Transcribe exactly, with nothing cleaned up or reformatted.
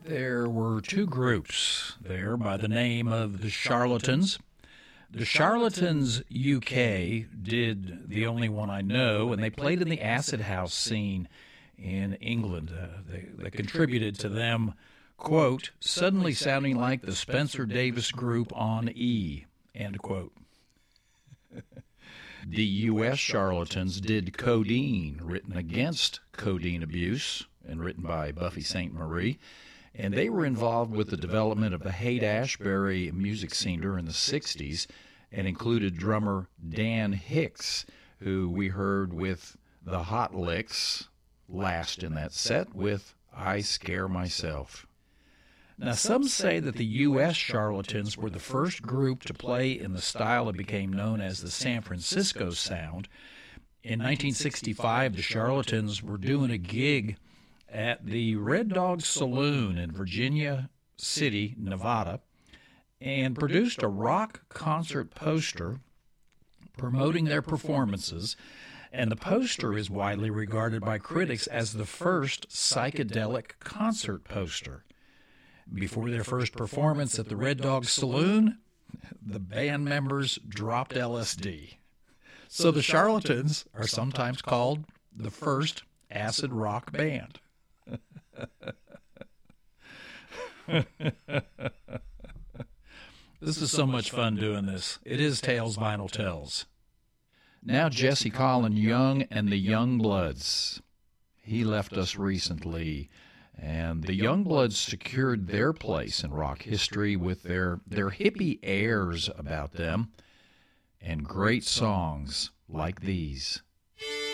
There were two groups there by the name of the Charlatans. The Charlatans U K did the only one I know, and they played in the acid house scene in England. Uh, they, they contributed to them, quote, suddenly sounding like the Spencer Davis Group on E, end quote. The U S Charlatans did Codeine, written against codeine abuse and written by Buffy Sainte Marie, and they were involved with the development of the Haight-Ashbury music scene during the sixties and included drummer Dan Hicks, who we heard with the Hot Licks last in that set with I Scare Myself. Now, some say that the U S Charlatans were the first group to play in the style that became known as the San Francisco sound. In nineteen sixty-five, the Charlatans were doing a gig at the Red Dog Saloon in Virginia City, Nevada, and produced a rock concert poster promoting their performances, and the poster is widely regarded by critics as the first psychedelic concert poster. Before their first performance at the Red Dog Saloon, the band members dropped L S D. So the Charlatans are sometimes called the first acid rock band. This is so much fun doing this. It is Tales Vinyl Tells. Now Jesse Colin Young and the Youngbloods. He left us recently, and the Youngbloods secured their place in rock history with their, their hippie airs about them and great songs like these.